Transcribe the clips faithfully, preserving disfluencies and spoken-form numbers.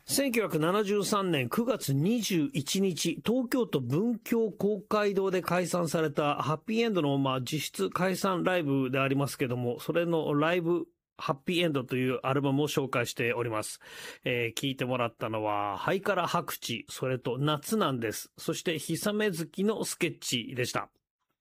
せんきゅうひゃくななじゅうさんねんくがつにじゅういちにち、東京都文京公会堂で開催されたハッピーエンドの、まあ、実質解散ライブでありますけども、それのライブハッピーエンドというアルバムを紹介しております。えー、聞いてもらったのは、ハイカラ白地、それと夏なんです。そして、ひさめ月のスケッチでした。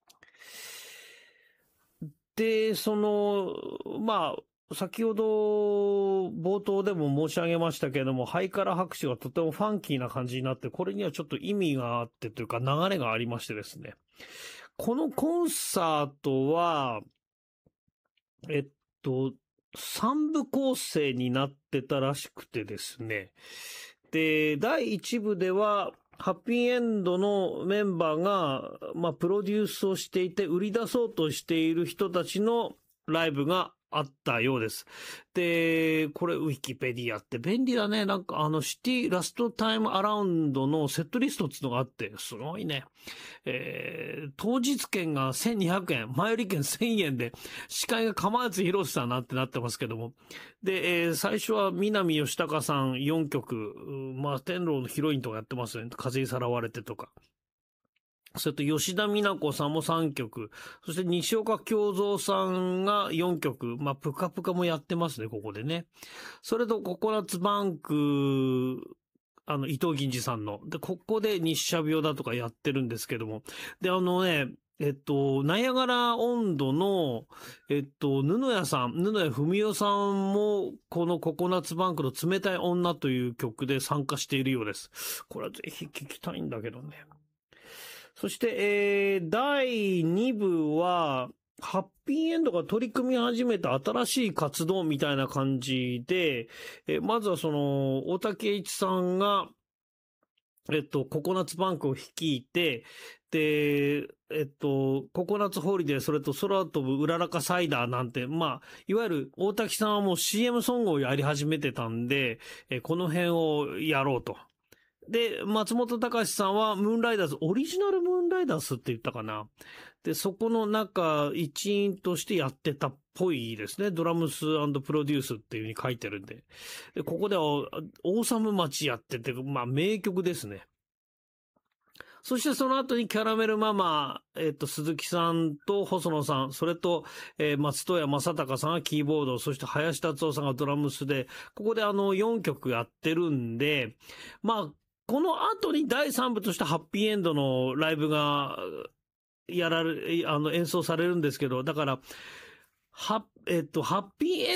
で、その、まあ、先ほど冒頭でも申し上げましたけれども、ハイカラ白紙がとてもファンキーな感じになって、これにはちょっと意味があってというか流れがありましてですね。このコンサートは、えっと、三部構成になってたらしくてですね。で、だいいち部では、ハッピーエンドのメンバーが、まあ、プロデュースをしていて、売り出そうとしている人たちのライブがあったようです。で、これウィキペディアって便利だね。なんかあのシティラストタイムアラウンドのセットリストっていうのがあって、すごいね。えー、当日券がせんにひゃくえん、前売り券せんえんで、司会が釜谷宏さんなんてなってますけども。で、えー、最初は南吉高さんよんきょく、まあ、天狼のヒロインとかやってますね。風にさらわれてとか。それと吉田美奈子さんもさんきょく、そして西岡京三さんがよんきょく、まあ、ぷかぷかもやってますね、ここでね。それとココナッツバンク、あの、伊藤銀次さんの。で、ここで日射病だとかやってるんですけども。で、あのね、えっと、ナイアガラ温度の、えっと、布谷さん、布谷文代さんも、このココナッツバンクの冷たい女という曲で参加しているようです。これはぜひ聞きたいんだけどね。そして、えー、だいに部は、ハッピーエンドが取り組み始めた新しい活動みたいな感じで、えー、まずはその、大竹一さんが、えっと、ココナッツバンクを率いて、で、えっと、ココナッツホリデー、それと空飛ぶうららかサイダーなんて、まあ、いわゆる大滝さんはもう シーエム ソングをやり始めてたんで、えー、この辺をやろうと。で、松本隆さんはムーンライダーズ、オリジナルムーンライダーズって言ったかな。で、そこの中、一員としてやってたっぽいですね。ドラムス&プロデュースっていう風に書いてるんで。で、ここでは、オーサム町やってて、まあ、名曲ですね。そしてその後にキャラメルママ、えっと、鈴木さんと細野さん、それと、えー、松任谷正隆さんがキーボード、そして林達夫さんがドラムスで、ここであのよんきょくやってるんで、まあ、この後にだいさん部としてハッピーエンドのライブがやられ、あの演奏されるんですけど、だから、は、えっと、ハッピーエンド